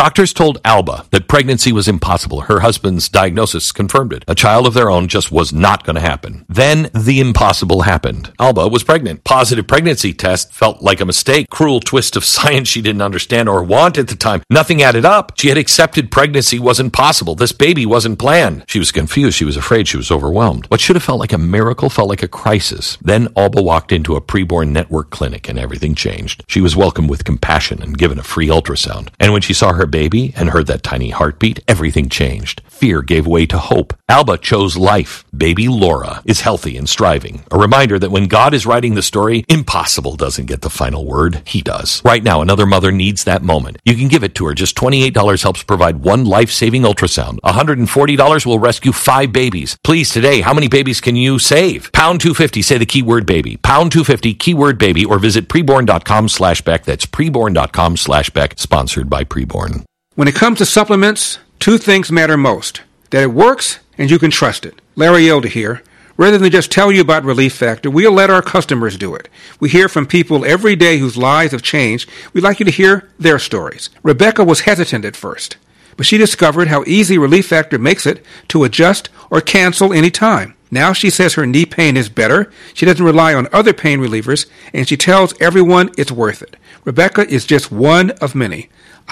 Doctors told Alba that pregnancy was impossible. Her husband's diagnosis confirmed it. A child of their own just was not going to happen. Then the impossible happened. Alba was pregnant. Positive pregnancy test felt like a mistake. Cruel twist of science she didn't understand or want at the time. Nothing added up. She had accepted pregnancy wasn't possible. This baby wasn't planned. She was confused. She was afraid. She was overwhelmed. What should have felt like a miracle felt like a crisis. Then Alba walked into a preborn network clinic and everything changed. She was welcomed with compassion and given a free ultrasound. And when she saw her baby and heard that tiny heartbeat, everything changed. Fear gave way to hope. Alba chose life. Baby Laura is healthy and striving. A reminder that when God is writing the story, impossible doesn't get the final word. He does. Right now, another mother needs that moment. You can give it to her. Just $28 helps provide one life-saving ultrasound. $140 will rescue 5 babies. Please, today, how many babies can you save? Pound 250, say the keyword baby. Pound 250, keyword baby, or visit preborn.com/Beck. That's preborn.com/Beck, sponsored by Preborn. When it comes to supplements, 2 things matter most. That it works and you can trust it. Larry Elder here. Rather than just tell you about Relief Factor, we'll let our customers do it. We hear from people every day whose lives have changed. We'd like you to hear their stories. Rebecca was hesitant at first, but she discovered how easy Relief Factor makes it to adjust or cancel any time. Now she says her knee pain is better, she doesn't rely on other pain relievers, and she tells everyone it's worth it. Rebecca is just one of many.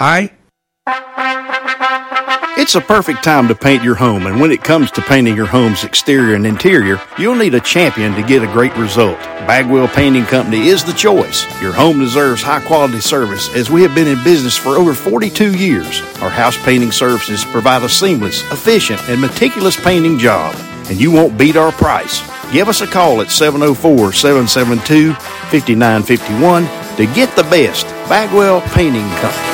It's a perfect time to paint your home, and when it comes to painting your home's exterior and interior, you'll need a champion to get a great result. Bagwell Painting Company is the choice. Your home deserves high-quality service, as we have been in business for over 42 years. Our house painting services provide a seamless, efficient, and meticulous painting job, and you won't beat our price. Give us a call at 704-772-5951 to get the best. Bagwell Painting Company.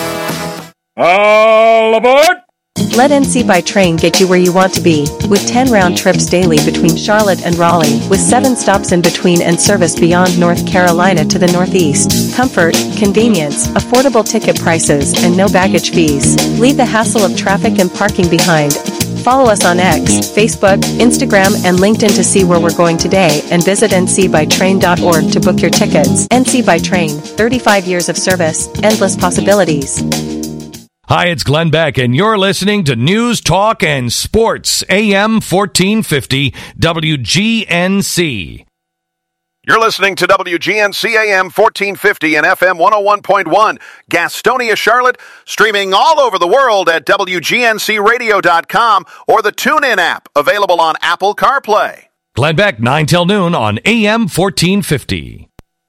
All aboard! Let NC by Train get you where you want to be, with 10 round trips daily between Charlotte and Raleigh, with 7 stops in between and service beyond North Carolina to the Northeast. Comfort, convenience, affordable ticket prices, and no baggage fees. Leave the hassle of traffic and parking behind. Follow us on X, Facebook, Instagram, and LinkedIn to see where we're going today, and visit ncbytrain.org to book your tickets. NC by Train, 35 years of service, endless possibilities. Hi, it's Glenn Beck, and you're listening to News, Talk, and Sports, AM 1450 WGNC. You're listening to WGNC AM 1450 and FM 101.1, Gastonia, Charlotte, streaming all over the world at WGNCradio.com or the TuneIn app, available on Apple CarPlay. Glenn Beck, 9 till noon on AM 1450.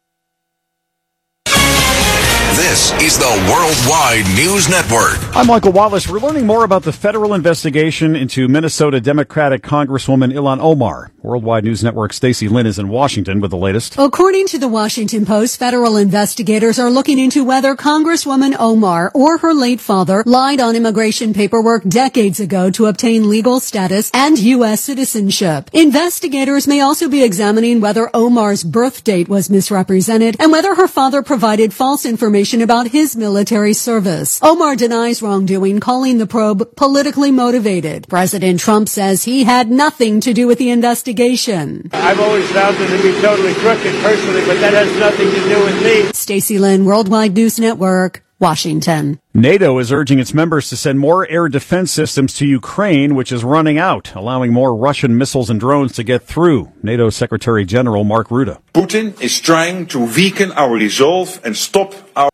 This is the Worldwide News Network. I'm Michael Wallace. We're learning more about the federal investigation into Minnesota Democratic Congresswoman Ilhan Omar. Worldwide News Network Stacey Lynn is in Washington with the latest. According to the Washington Post, federal investigators are looking into whether Congresswoman Omar or her late father lied on immigration paperwork decades ago to obtain legal status and U.S. citizenship. Investigators may also be examining whether Omar's birth date was misrepresented and whether her father provided false information about his military service. Omar denies wrongdoing, calling the probe politically motivated. President Trump says he had nothing to do with the investigation. I've always found it to be totally crooked personally, but that has nothing to do with me. Stacey Lynn, Worldwide News Network, Washington. NATO is urging its members to send more air defense systems to Ukraine, which is running out, allowing more Russian missiles and drones to get through. NATO Secretary General Mark Rutte. Putin is trying to weaken our resolve and stop our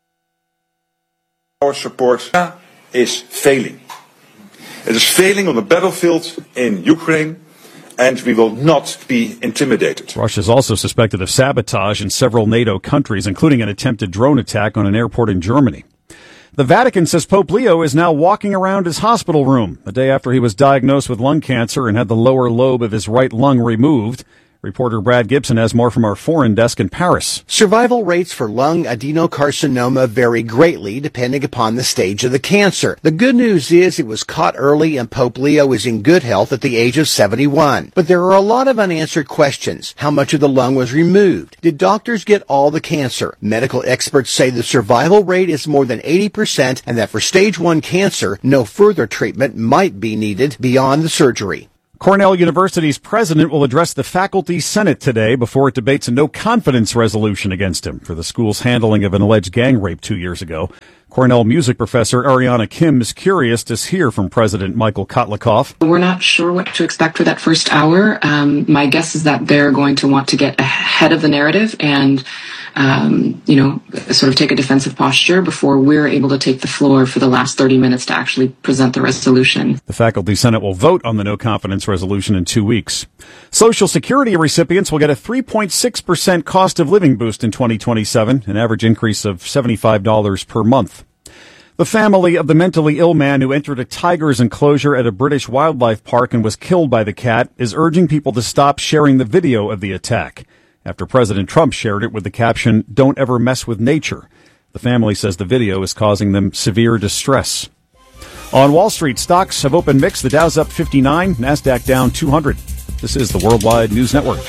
support. Is failing. It is failing on the battlefield in Ukraine, and we will not be intimidated. Russia is also suspected of sabotage in several NATO countries, including an attempted drone attack on an airport in Germany. The Vatican says Pope Leo is now walking around his hospital room a day after he was diagnosed with lung cancer and had the lower lobe of his right lung removed. Reporter Brad Gibson has more from our foreign desk in Paris. Survival rates for lung adenocarcinoma vary greatly depending upon the stage of the cancer. The good news is it was caught early and Pope Leo is in good health at the age of 71. But there are a lot of unanswered questions. How much of the lung was removed? Did doctors get all the cancer? Medical experts say the survival rate is more than 80% and that for stage 1 cancer, no further treatment might be needed beyond the surgery. Cornell University's president will address the faculty senate today before it debates a no-confidence resolution against him for the school's handling of an alleged gang rape 2 years ago. Cornell music professor Ariana Kim is curious to hear from President Michael Kotlikoff. We're not sure what to expect for that first hour. My guess is that they're going to want to get ahead of the narrative and, sort of take a defensive posture before we're able to take the floor for the last 30 minutes to actually present the resolution. The Faculty Senate will vote on the no confidence resolution in 2 weeks. Social Security recipients will get a 3.6% cost of living boost in 2027, an average increase of $75 per month. The family of the mentally ill man who entered a tiger's enclosure at a British wildlife park and was killed by the cat is urging people to stop sharing the video of the attack after President Trump shared it with the caption, "Don't ever mess with nature." The family says the video is causing them severe distress. On Wall Street, stocks have opened mixed. The Dow's up 59, NASDAQ down 200. This is the Worldwide News Network.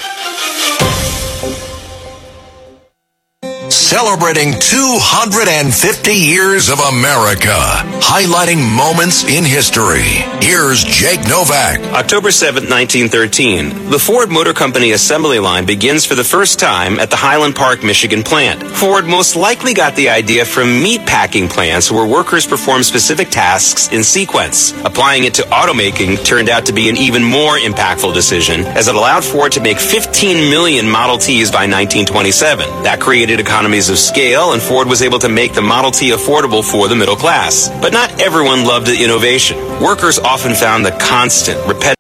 Celebrating 250 years of America, highlighting moments in history. Here's Jake Novak. October 7, 1913, the Ford Motor Company assembly line begins for the first time at the Highland Park, Michigan plant. Ford most likely got the idea from meat packing plants where workers perform specific tasks in sequence. Applying it to automaking turned out to be an even more impactful decision, as it allowed Ford to make 15 million Model Ts by 1927. That created economies of scale, and Ford was able to make the Model T affordable for the middle class. But not everyone loved the innovation. Workers often found the constant, repetitive,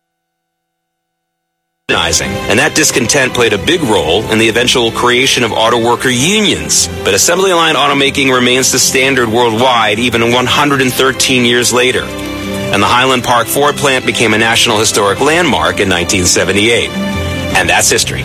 and that discontent played a big role in the eventual creation of auto worker unions. But assembly line automaking remains the standard worldwide even 113 years later. And the Highland Park Ford plant became a National Historic Landmark in 1978. And that's history.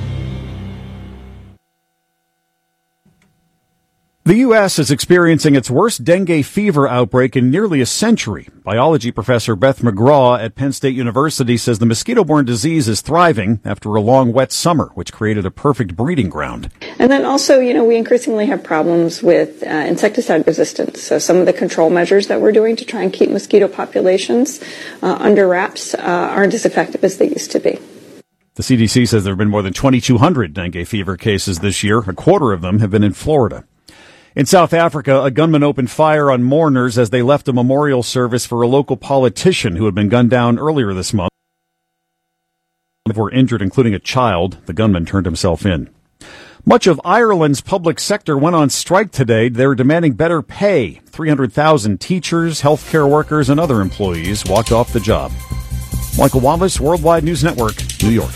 The U.S. is experiencing its worst dengue fever outbreak in nearly a century. Biology professor Beth McGraw at Penn State University says the mosquito-borne disease is thriving after a long, wet summer, which created a perfect breeding ground. And then also, we increasingly have problems with insecticide resistance. So some of the control measures that we're doing to try and keep mosquito populations under wraps aren't as effective as they used to be. The CDC says there have been more than 2,200 dengue fever cases this year. A quarter of them have been in Florida. In South Africa, a gunman opened fire on mourners as they left a memorial service for a local politician who had been gunned down earlier this month. Were injured, including a child. The gunman turned himself in. Much of Ireland's public sector went on strike today. They're demanding better pay. 300,000 teachers, healthcare workers, and other employees walked off the job. Michael Wallace, Worldwide News Network, New York.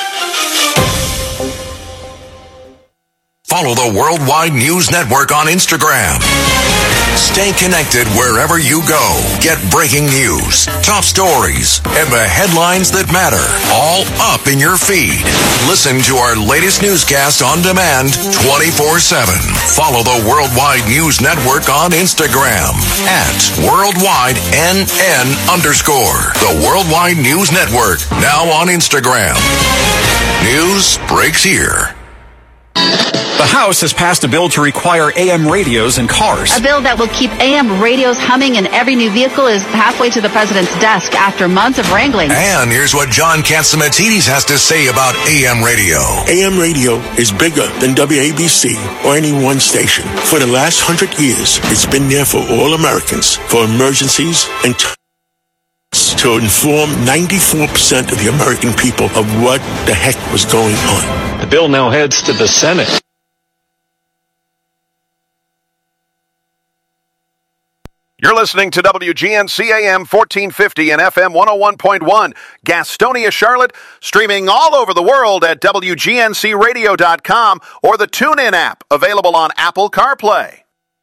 Follow the Worldwide News Network on Instagram. Stay connected wherever you go. Get breaking news, top stories, and the headlines that matter all up in your feed. Listen to our latest newscast on demand 24/7. Follow the Worldwide News Network on Instagram at WorldwideNN_. The Worldwide News Network, now on Instagram. News breaks here. The House has passed a bill to require AM radios in cars. A bill that will keep AM radios humming in every new vehicle is halfway to the president's desk after months of wrangling. And here's what John Catsimatidis has to say about AM radio. AM radio is bigger than WABC or any one station. For the last 100 years, it's been there for all Americans, for emergencies and to inform 94% of the American people of what the heck was going on. The bill now heads to the Senate. You're listening to WGNC AM 1450 and FM 101.1, Gastonia, Charlotte, streaming all over the world at WGNCradio.com or the TuneIn app, available on Apple CarPlay.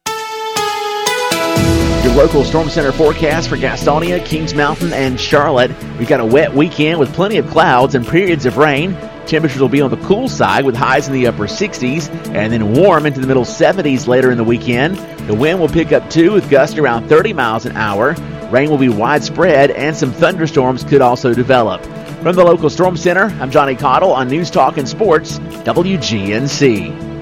Your local Storm Center forecast for Gastonia, Kings Mountain, and Charlotte. We've got a wet weekend with plenty of clouds and periods of rain. Temperatures will be on the cool side with highs in the upper 60s and then warm into the middle 70s later in the weekend. The wind will pick up too with gusts around 30 miles an hour. Rain will be widespread and some thunderstorms could also develop. From the local Storm Center, I'm Johnny Cottle on News Talk and Sports, WGNC.